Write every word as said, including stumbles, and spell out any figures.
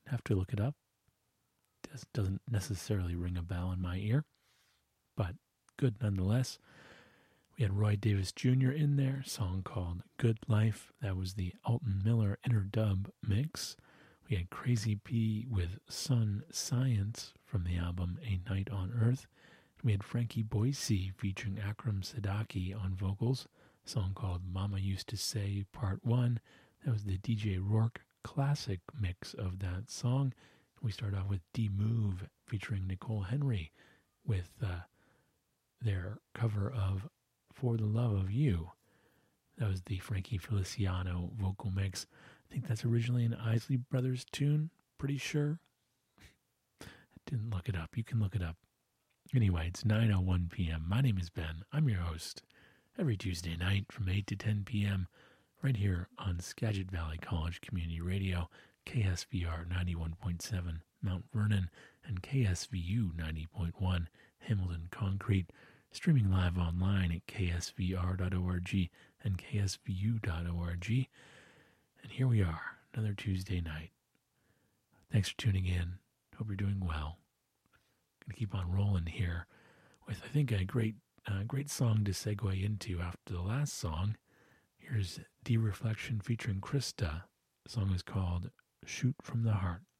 Have to look it up. This doesn't necessarily ring a bell in my ear, but good nonetheless. We had Roy Davis Junior in there, a song called Good Life. That was the Alton Miller Interdub mix. We had Crazy P with Sun Science from the album A Night on Earth. We had Frankie Boise featuring Akram Sadaki on vocals, a song called Mama Used to Say Part one. That was the D J Rourke classic mix of that song. We start off with D-Move featuring Nicole Henry with uh, their cover of For the Love of You. That was the Frankie Feliciano vocal mix. I think that's originally an Isley Brothers tune, pretty sure. I didn't look it up. You can look it up. Anyway, it's nine oh one p.m. My name is Ben. I'm your host. Every Tuesday night from eight to ten p.m. right here on Skagit Valley College Community Radio, K S V R ninety-one point seven Mount Vernon and K S V U ninety point one Hamilton Concrete, streaming live online at k s v r dot org and k s v u dot org. And here we are, another Tuesday night. Thanks for tuning in. Hope you're doing well. Going to keep on rolling here with, I think, a great, uh, great song to segue into after the last song. Here's D-Reflection featuring Krista. The song is called Shoot from the Heart.